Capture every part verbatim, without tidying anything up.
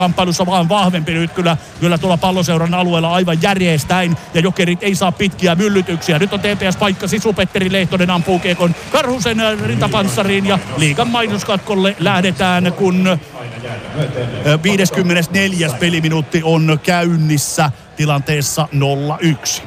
kamppailussa vaan vahvempi nyt kyllä, kyllä tuolla Palloseuran alueella aivan järjestäin. Ja Jokerit ei saa pitkiä myllytyksiä. Nyt on T P S-paikka sisu. Petteri Lehtonen ampuu kiekon Karhusen rintapanssariin ja liigan mainoskatkolle lähdetään, kun viideskymmenesneljäs peliminuutti on käynnissä tilanteessa nolla yksi.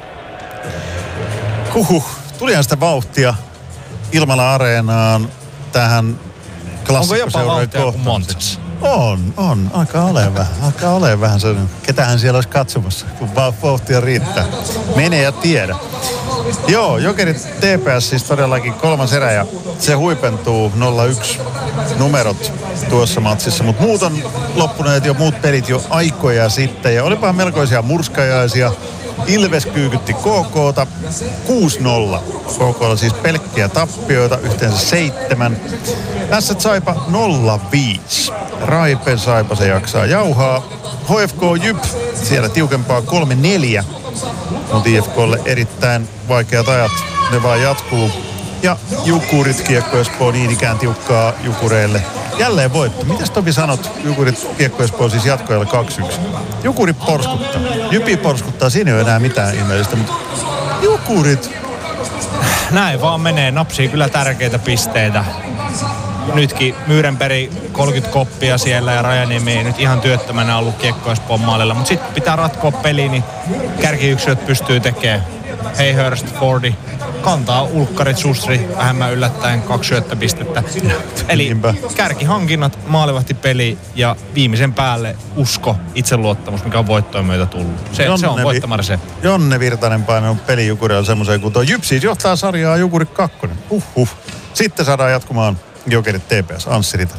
Huhhuh, tulihan sitä vauhtia Ilmala Areenaan tähän klassikkoseurojen kohtaamiseksi. On, on. Alkaa ole vähän. Alkaa ole vähän sellainen. Ketähän siellä olisi katsomassa, kun vauhtia riittää. Mene ja tiedä. Joo, Jokerit T P S siis todellakin kolmas erä ja se huipentuu nolla yksi numerot tuossa matsissa. Mutta muut on loppuneet jo muut pelit jo aikoja sitten ja olipa melkoisia murskajaisia. Ilves kyykytti K K:ta kuusi nolla. K K:lla siis pelkkiä tappioita, yhteensä seitsemän. Tässä Saipa nolla viisi. Raipe Saipa se jaksaa jauhaa. H F K Jyp siellä tiukempaa kolme neljä. Mutta I F K:lle erittäin vaikeat ajat. Ne vaan jatkuu. Ja Jukurit Kiekko Espoo niin ikään tiukkaa Jukureille. Jälleen voitto. Mitäs Topi sanot? Jukurit Kiekko Espoo siis jatkoajalle kaksi yksi. Jukurit porskuttaa. Jypi porskuttaa. Siinä ei ole enää mitään ihmeellistä, mutta Jukurit. Näin vaan menee. Napsii kyllä tärkeitä pisteitä. Nytkin Myyrenperi kolmekymmentä koppia siellä ja Rajaniemi ei nyt ihan työttömänä ollut Kiekko Espoon maalilla. Mutta sitten pitää ratkoa peli, niin kärkiyksilöt pystyy tekemään. Hayhurst, Fordi, kantaa ulkkarit, Sustri, vähemmän yllättäen kaksi syöttöpistettä. Eli kärkihankinnat, maalivahtipeli ja viimeisen päälle usko, itseluottamus, mikä on voittojen myötä tullut. Se, se on voittamari. Jonne Virtanen painanut peli Jukurilla semmoiseen, kun tuo Jypsiis johtaa sarjaa Jukurit kakkonen. Uhuh. Sitten saadaan jatkumaan Jokerit T P S, Anssi Ritari.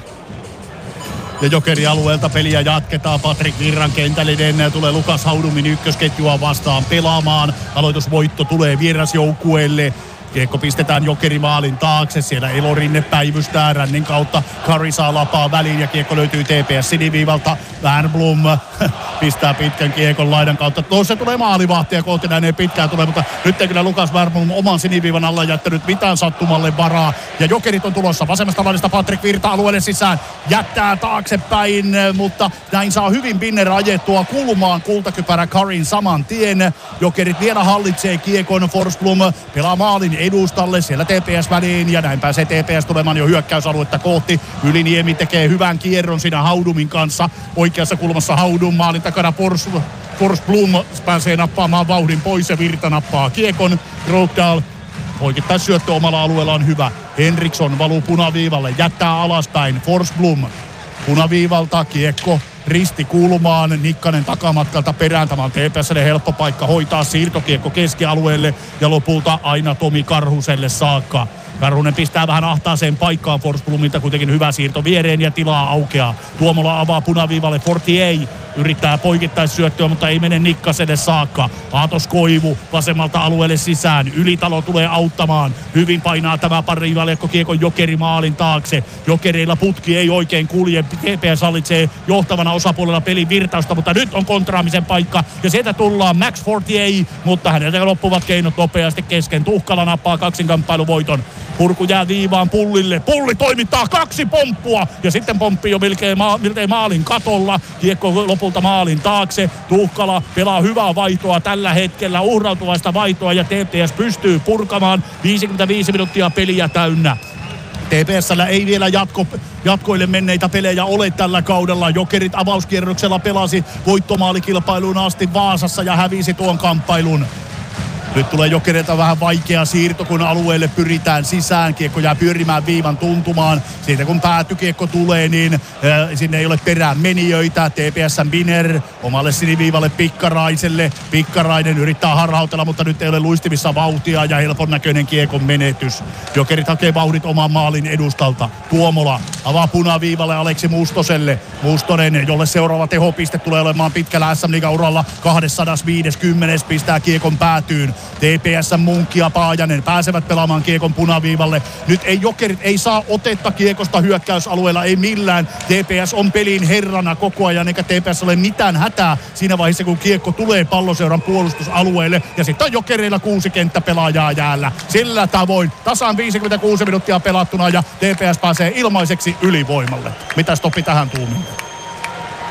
Ja Jokeri-alueelta peliä jatketaan. Patrik Virran kentällinen tulee Lukas Haudumin ykkösketjua vastaan pelaamaan. Aloitusvoitto tulee vierasjoukkueelle. Kiekko pistetään Jokerimaalin taakse. Siellä Elorinne päivystää rännin kautta. Kari saa lapaa väliin ja kiekko löytyy T P S siniviivalta. Wernblom pistää pitkän kiekon laidan kautta. Tuossa tulee maalivahtia kohti, näin ei pitkään tule, mutta nyt ei kyllä Lukas Wernblom oman siniviivan alla jättänyt mitään sattumalle varaa. Ja Jokerit on tulossa vasemmasta laidasta. Patrik Virta alueelle sisään. Jättää taaksepäin, mutta näin saa hyvin Binner ajettua kulmaan kultakypärä Karin saman tien. Jokerit vielä hallitsee kiekon. Forsblom pelaa maalin edustalle, siellä T P S väliin ja näin pääsee T P S tulemaan jo hyökkäysaluetta kohti. Yliniemi tekee hyvän kierron siinä Haudumin kanssa. Oikeassa kulmassa Haudum, maalin takana Fors, Forsblom pääsee nappaamaan vauhdin pois ja Virta nappaa kiekon. Roukdal poikittais syöttö omalla alueella on hyvä. Henriksson valuu punaviivalle, jättää alaspäin. Forsblom punaviivalta kiekko risti kulmaan, Nikkanen takamatkalta perään. Tämä on T P S:lle helppo paikka hoitaa siirtokiekko keskialueelle ja lopulta aina Tomi Karhuselle saakka. Karhunen pistää vähän ahtaaseen paikkaan Forsblomilta, kuitenkin hyvä siirto viereen ja tilaa aukeaa. Tuomola avaa punaviivalle, Fortier yrittää poikittaisyöttöä, mutta ei mene Nikkaselle saakka. Aatos Koivu vasemmalta alueelle sisään. Ylitalo tulee auttamaan. Hyvin painaa tämä parivaljakko kiekon Jokerimaalin taakse. Jokereilla putki ei oikein kulje. T P S hallitsee johtavana osapuolella pelin virtausta, mutta nyt on kontraamisen paikka. Ja sieltä tullaan Max Fortier, mutta häneltä loppuvat keinot nopeasti kesken. Tuhkala nappaa kaksinkamppailuvoiton. Purku jää viivaan Pullille. Pulli toimittaa kaksi pomppua ja sitten pomppii jo miltei, ma- miltei maalin katolla. Kiekko lopulta maalin taakse. Tuhkala pelaa hyvää vaihtoa tällä hetkellä, uhrautuvaista vaihtoa ja T P S pystyy purkamaan. viisikymmentäviisi minuuttia peliä täynnä. T P S:llä ei vielä jatko, jatkoille menneitä pelejä ole tällä kaudella. Jokerit avauskierroksella pelasi voittomaalikilpailuun asti Vaasassa ja hävisi tuon kamppailun. Nyt tulee Jokerilta vähän vaikea siirto, kun alueelle pyritään sisään. Kiekko jää pyörimään viivan tuntumaan. Siitä kun päätykiekko tulee, niin äh, sinne ei ole perään menijöitä. T P S:n Binner omalle siniviivalle Pikkaraiselle. Pikkarainen yrittää harhautella, mutta nyt ei ole luistimissa vauhtia ja helpon näköinen kiekon menetys. Jokerit hakee vauhdit oman maalin edustalta. Tuomola avaa punaviivalle Aleksi Mustoselle. Mustonen, jolle seuraava tehopiste tulee olemaan pitkällä S M-liigan uralla kaksisataaviisikymmentä, pistää kiekon päätyyn. T P S:n Munkki ja Paajanen pääsevät pelaamaan kiekon punaviivalle. Nyt ei Jokerit ei saa otetta kiekosta hyökkäysalueella, ei millään. T P S on pelin herrana koko ajan, eikä T P S ole mitään hätää siinä vaiheessa, kun kiekko tulee Palloseuran puolustusalueelle. Ja sitten on Jokereilla kuusi kenttäpelaajaa jäällä. Sillä tavoin tasan viisikymmentäkuusi minuuttia pelattuna ja T P S pääsee ilmaiseksi ylivoimalle. Mitäs Topi tähän tuumiin?